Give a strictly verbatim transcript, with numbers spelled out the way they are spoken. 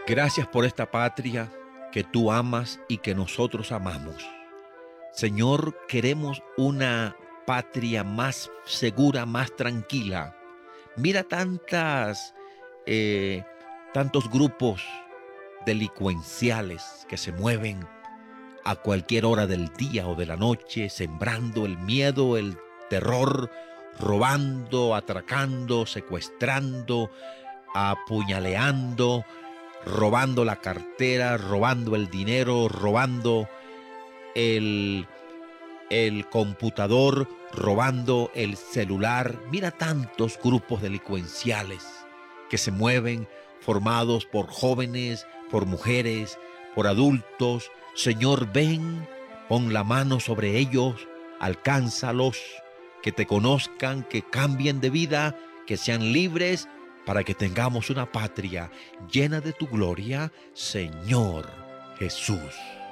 Gracias por esta patria que tú amas y que nosotros amamos. Señor, queremos una patria más segura, más tranquila. Mira tantas, eh, tantos grupos delincuenciales que se mueven a cualquier hora del día o de la noche, sembrando el miedo, el terror, robando, atracando, secuestrando, apuñaleando, robando la cartera, robando el dinero, robando el, el computador, robando el celular. Mira tantos grupos delincuenciales que se mueven formados por jóvenes, por mujeres, por adultos. Señor, ven, pon la mano sobre ellos, alcánzalos, que te conozcan, que cambien de vida, que sean libres, para que tengamos una patria llena de tu gloria, Señor Jesús.